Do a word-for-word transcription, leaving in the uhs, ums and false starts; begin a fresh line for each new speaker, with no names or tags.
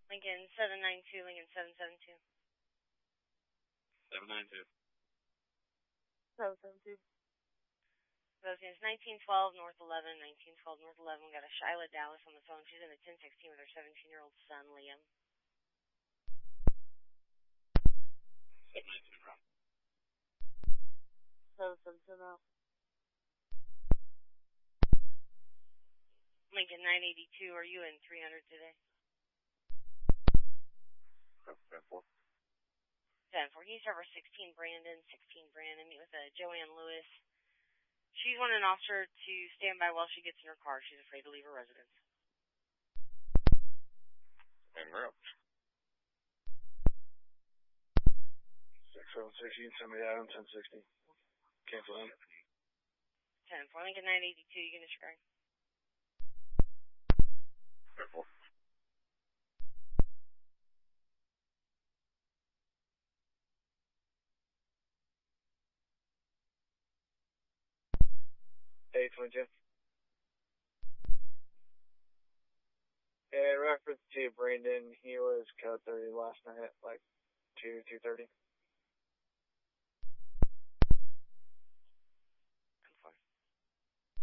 Lincoln seven nine two, Lincoln seven seven two.
seven nine two.
seven seven two.
Bozeman is nineteen twelve, North eleven, nineteen twelve, North eleven. We got a Shyla Dallas on the phone. She's in the ten sixteen with her seventeen-year-old son, Liam.
seven nine two, Rob.
seven seven two now.
Lincoln nine eighty-two, are you in three hundred today?
ten four.
ten four. Can you serve sixteen Brandon, sixteen Brandon, meet with uh, Joanne Lewis. She's wanting an officer to stand by while she gets in her car. She's afraid to leave her residence.
And we're up.
six seven sixteen, somebody out on ten sixty. Cancel in.
ten four, Lincoln nine eighty-two, you can disregard.
ten four.
eight twenty-two. Yeah, reference to Brandon, he was code thirty last night at like two, two thirty.